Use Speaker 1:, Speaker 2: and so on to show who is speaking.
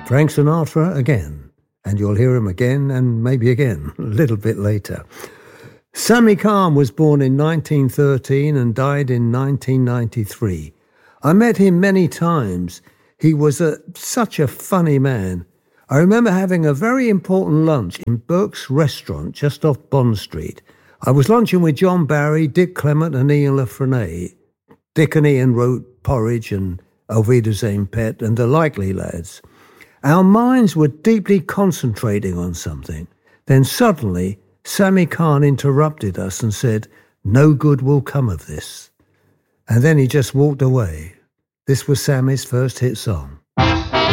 Speaker 1: Frank Sinatra again, and you'll hear him again and maybe again a little bit later. Sammy Cahn was born in 1913 and died in 1993. I met him many times. He was such a funny man. I remember having a very important lunch in Burke's restaurant just off Bond Street. I was lunching with John Barry, Dick Clement and Ian La Frenais. Dick and Ian wrote Porridge and Auf Wiedersehen Pet and the Likely Lads. Our minds were deeply concentrating on something. Then suddenly, Sammy Cahn interrupted us and said, "No good will come of this." And then he just walked away. This was Sammy's first hit song.